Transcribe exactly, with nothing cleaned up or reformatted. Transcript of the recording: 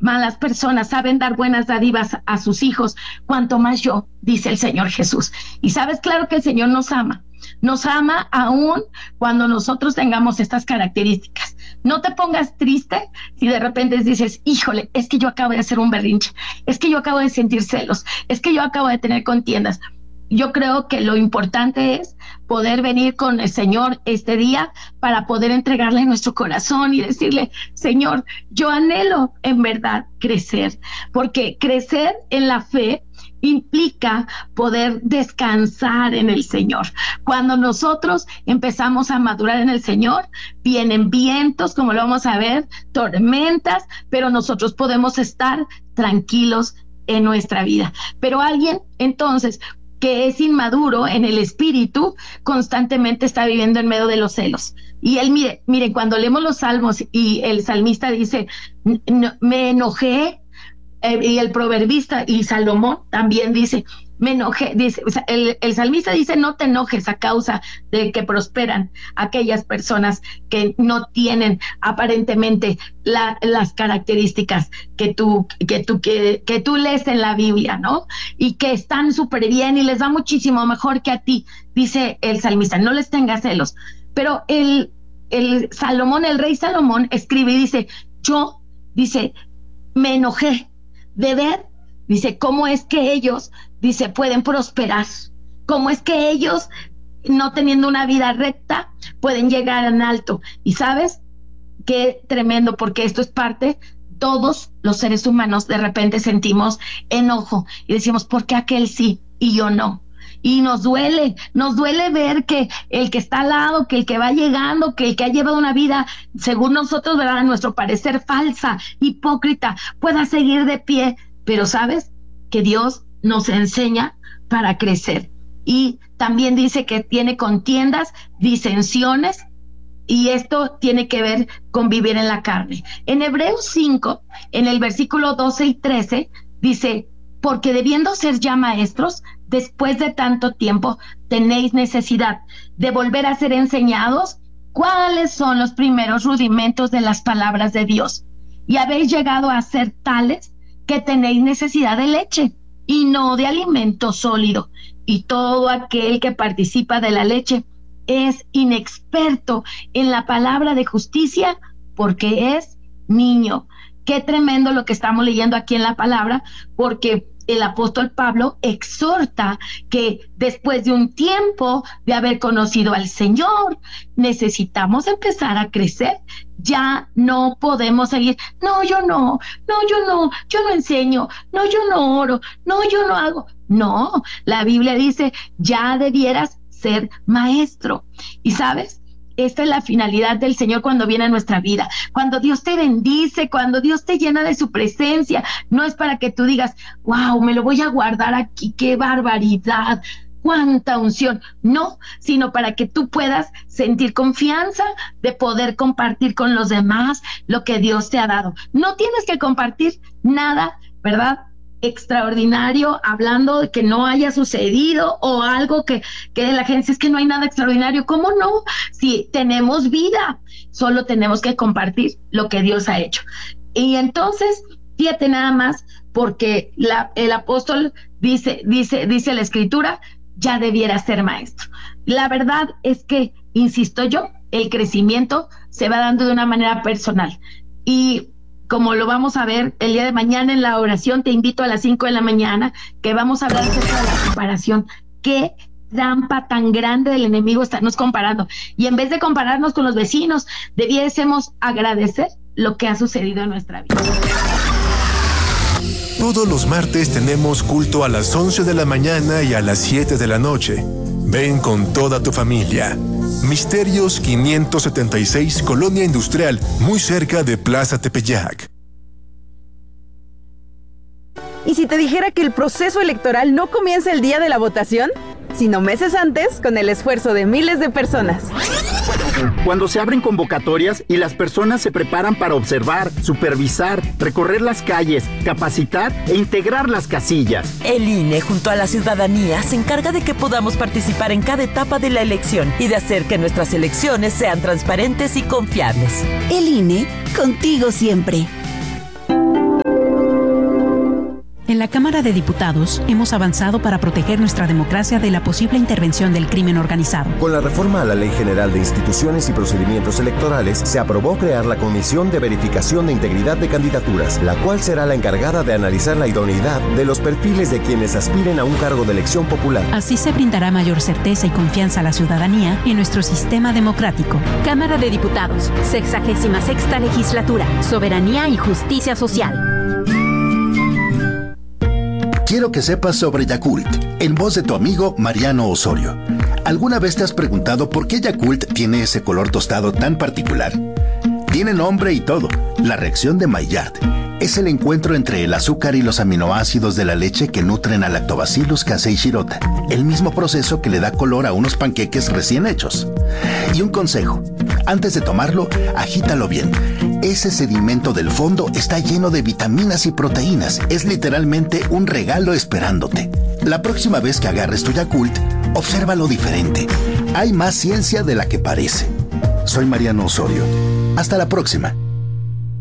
malas personas saben dar buenas dádivas a sus hijos, cuanto más yo, dice el Señor Jesús. Y sabes, claro que el Señor nos ama. Nos ama aún cuando nosotros tengamos estas características. No te pongas triste si de repente dices, híjole, es que yo acabo de hacer un berrinche, es que yo acabo de sentir celos, es que yo acabo de tener contiendas. Yo creo que lo importante es poder venir con el Señor este día para poder entregarle nuestro corazón y decirle, Señor, yo anhelo en verdad crecer, porque crecer en la fe implica poder descansar en el Señor. Cuando nosotros empezamos a madurar en el Señor, vienen vientos, como lo vamos a ver, tormentas, pero nosotros podemos estar tranquilos en nuestra vida. Pero alguien, entonces, que es inmaduro en el espíritu, constantemente está viviendo en medio de los celos. Y él, mire, mire, cuando leemos los salmos y el salmista dice, me enojé, eh, y el proverbista y Salomón también dice, me enojé, dice, o sea, el, el salmista dice, no te enojes a causa de que prosperan aquellas personas que no tienen aparentemente la, las características que tú, que tú, que, que tú lees en la Biblia, ¿no? Y que están súper bien y les va muchísimo mejor que a ti, dice el salmista, no les tengas celos. Pero el, el Salomón, el rey Salomón escribe y dice, yo, dice, me enojé de ver, dice, cómo es que ellos, dice, pueden prosperar, cómo es que ellos, no teniendo una vida recta, pueden llegar en alto. Y sabes, qué tremendo, porque esto es parte, todos los seres humanos de repente sentimos enojo y decimos, ¿por qué aquel sí y yo no? Y nos duele, nos duele ver que el que está al lado, que el que va llegando, que el que ha llevado una vida, según nosotros, ¿verdad?, a nuestro parecer falsa, hipócrita, pueda seguir de pie. Pero ¿sabes? Que Dios nos enseña para crecer. Y también dice que tiene contiendas, disensiones, y esto tiene que ver con vivir en la carne. En Hebreos cinco, en el versículo doce y trece, dice, porque debiendo ser ya maestros, después de tanto tiempo, tenéis necesidad de volver a ser enseñados cuáles son los primeros rudimentos de las palabras de Dios. Y habéis llegado a ser tales que tenéis necesidad de leche y no de alimento sólido. Y todo aquel que participa de la leche es inexperto en la palabra de justicia porque es niño. Qué tremendo lo que estamos leyendo aquí en la palabra, porque el apóstol Pablo exhorta que después de un tiempo de haber conocido al Señor, necesitamos empezar a crecer. Ya no podemos seguir, no, yo no, no, yo no, yo no enseño, no, yo no oro, no, yo no hago. No, la Biblia dice, ya debieras ser maestro. Y ¿sabes? Esta es la finalidad del Señor cuando viene a nuestra vida. Cuando Dios te bendice, cuando Dios te llena de su presencia, no es para que tú digas, wow, me lo voy a guardar aquí, qué barbaridad, cuánta unción. No, sino para que tú puedas sentir confianza de poder compartir con los demás lo que Dios te ha dado. No tienes que compartir nada, ¿verdad?, extraordinario, hablando de que no haya sucedido o algo que, que la gente dice, es que no hay nada extraordinario. ¿Cómo no? Si tenemos vida, solo tenemos que compartir lo que Dios ha hecho. Y entonces, fíjate nada más, porque la, el apóstol dice, dice, dice la escritura, ya debiera ser maestro. La verdad es que, insisto yo, el crecimiento se va dando de una manera personal. Y como lo vamos a ver el día de mañana en la oración, te invito a las cinco de la mañana, que vamos a hablar acerca de la comparación. Qué trampa tan grande del enemigo estarnos comparando. Y en vez de compararnos con los vecinos, debiésemos agradecer lo que ha sucedido en nuestra vida. Todos los martes tenemos culto a las once de la mañana y a las siete de la noche. Ven con toda tu familia. Misterios quinientos setenta y seis, Colonia Industrial, muy cerca de Plaza Tepeyac. ¿Y si te dijera que el proceso electoral no comienza el día de la votación, sino meses antes, con el esfuerzo de miles de personas? Cuando se abren convocatorias y las personas se preparan para observar, supervisar, recorrer las calles, capacitar e integrar las casillas. El I N E, junto a la ciudadanía, se encarga de que podamos participar en cada etapa de la elección y de hacer que nuestras elecciones sean transparentes y confiables. El I N E, contigo siempre. la Cámara de Diputados hemos avanzado para proteger nuestra democracia de la posible intervención del crimen organizado. Con la reforma a la Ley General de Instituciones y Procedimientos Electorales, se aprobó crear la Comisión de Verificación de Integridad de Candidaturas, la cual será la encargada de analizar la idoneidad de los perfiles de quienes aspiren a un cargo de elección popular. Así se brindará mayor certeza y confianza a la ciudadanía en nuestro sistema democrático. Cámara de Diputados, sexagésima sexta legislatura, soberanía y justicia social. Quiero que sepas sobre Yakult, en voz de tu amigo Mariano Osorio. ¿Alguna vez te has preguntado por qué Yakult tiene ese color tostado tan particular? Tiene nombre y todo, la reacción de Maillard. Es el encuentro entre el azúcar y los aminoácidos de la leche que nutren a Lactobacillus casei shirota, el mismo proceso que le da color a unos panqueques recién hechos. Y un consejo, antes de tomarlo, agítalo bien. Ese sedimento del fondo está lleno de vitaminas y proteínas. Es literalmente un regalo esperándote. La próxima vez que agarres tu Yakult, obsérvalo diferente. Hay más ciencia de la que parece. Soy Mariano Osorio. Hasta la próxima.